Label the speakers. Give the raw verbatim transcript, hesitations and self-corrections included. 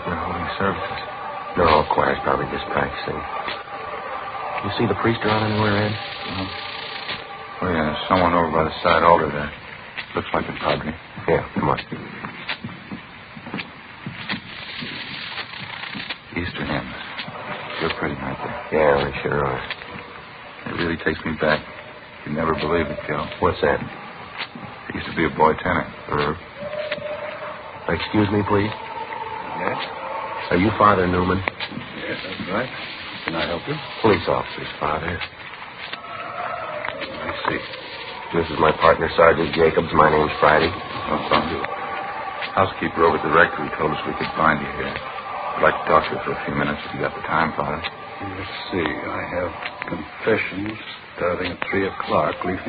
Speaker 1: They're holding services.
Speaker 2: No, choir's probably just practicing. You see the priest around anywhere, Ed?
Speaker 1: Mm-hmm. Oh, yeah, there's someone over by the side altar there. Looks like a padre.
Speaker 2: Yeah, come on.
Speaker 1: Easter hymns. You're pretty, aren't they?
Speaker 2: Yeah, they sure are.
Speaker 1: It really takes me back. You'd never believe it, Joe.
Speaker 2: What's that?
Speaker 1: I used to be a boy tenor.
Speaker 2: Uh-huh. Excuse me, please.
Speaker 1: Yes?
Speaker 2: Are you Father Newman?
Speaker 1: Yes, that's right. Can I help you?
Speaker 2: Police officers, Father.
Speaker 1: I see.
Speaker 2: This is my partner, Sergeant Jacobs. My name's Friday.
Speaker 1: No problem. Housekeeper over at the rectory told us we could find you here. I'd like to talk to you for a few minutes if you got the time, Father.
Speaker 3: Let's see. I have confessions starting at three o'clock. Leave